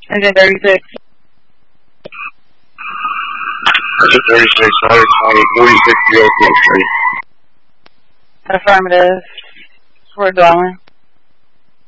Agent 36. Agent 36, Otter County, 46 Street. Affirmative. We're going.